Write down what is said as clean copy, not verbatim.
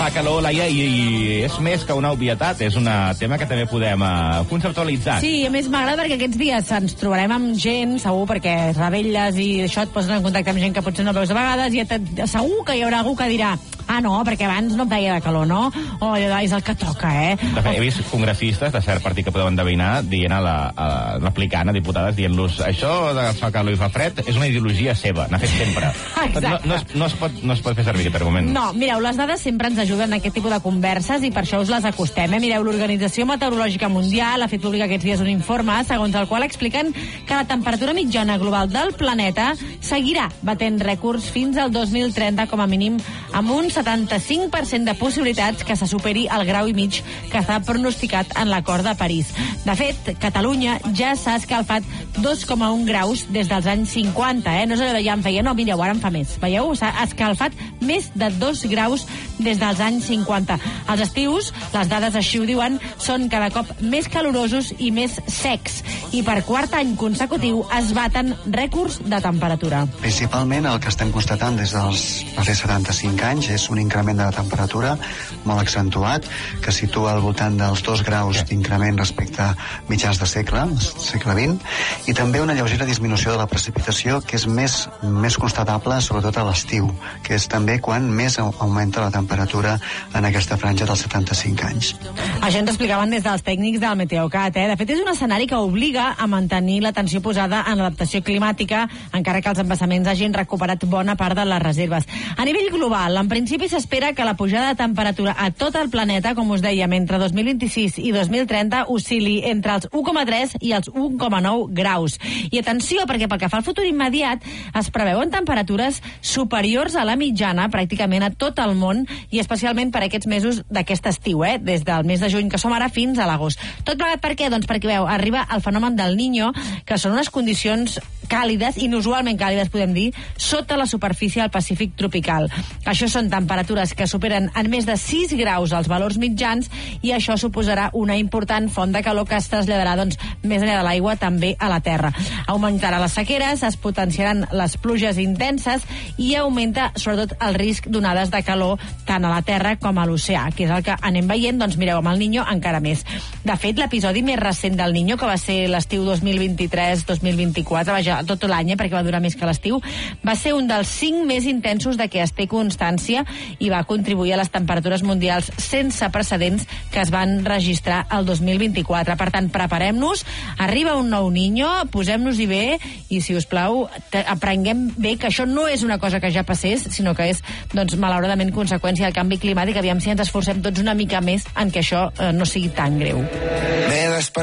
fa calor, Laia, i és més que una obvietat, és un tema que també podem conceptualitzar. Sí, a més m'agrada perquè aquests dies ens trobarem amb gent, segur, perquè rebelles i això et poses en contacte amb gent que potser no veus de vegades, i segur que hi haurà algú que dirà no, perquè abans no em feia de calor, no? O allò és el que toca, De fet, he vist congressistes de cert partit que podeu endevinar dient replicant a diputades, dient-los això de fa calor i fa fred és una ideologia seva, n'ha fet sempre. No es pot fer servir aquest argument. No, mireu, les dades sempre ens ajuden en aquest tipus de converses i per això us les acostem. Mireu, l'Organització Meteorològica Mundial ha fet públic aquests dies un informe segons el qual expliquen que la temperatura mitjana global del planeta seguirà batent rècords fins al 2030 com a mínim, amb un 75% de possibilitats que se superi el grau i mig que està pronosticat en l'acord de París. De fet, Catalunya ja s'ha escalfat 2,1 graus des dels anys 50, No és allò de ja em feia, no, mireu, ara en fa més. Veieu? S'ha escalfat més de 2 graus des dels anys 50. Els estius, les dades així ho diuen, són cada cop més calorosos i més secs. I per quart any consecutiu es baten rècords de temperatura. Principalment el que estem constatant des dels darrers 75 anys és un increment de la temperatura molt accentuat, que situa al voltant dels 2 graus d'increment respecte a mitjans de segle XX, i també una lleugera disminució de la precipitació, que és més constatable sobretot a l'estiu, que és també quan més augmenta la temperatura en aquesta franja dels 75 anys. Això ens explicaven des dels tècnics del Meteocat. De fet, és un escenari que obliga a mantenir l'atenció posada en l'adaptació climàtica, encara que els embassaments hagin recuperat bona part de les reserves. A nivell global, en principi s'espera que la pujada de temperatura a tot el planeta, com us dèiem, entre 2026 i 2030 oscil·li entre els 1,3 i els 1,9 graus. I atenció, perquè pel que fa al futur immediat es preveuen temperatures superiors a la mitjana pràcticament a tot el món i especialment per aquests mesos d'aquest estiu, des del mes de juny que som ara fins a l'agost. Tot plegat per què? Doncs perquè, veu, arriba el fenomen del Niño, que són unes condicions càlides, inusualment càlides, podem dir, sota la superfície del Pacífic tropical. Això són temperatures que superen en més de 6 graus els valors mitjans i això suposarà una important font de calor que es traslladarà més enllà de l'aigua també a la Terra. Augmentarà les sequeres, es potenciaran les pluges intenses i augmenta sobretot el risc d'onades de calor tant a la Terra com a l'oceà, que és el que anem veient, mireu, amb el Niño encara més. De fet, l'episodi més recent del Niño, que va ser l'estiu 2023-2024, vaja, tot l'any, perquè va durar més que l'estiu, va ser un dels 5 més intensos de què es té constància i va contribuir a les temperatures mundials sense precedents que es van registrar el 2024. Per tant, preparem-nos, arriba un nou Niño, posem-nos-hi bé i, si us plau, aprenguem bé que això no és una cosa que ja passés, sinó que és, malauradament, conseqüència del canvi climàtic. Aviam si ens esforcem tots una mica més en que això no sigui tan greu.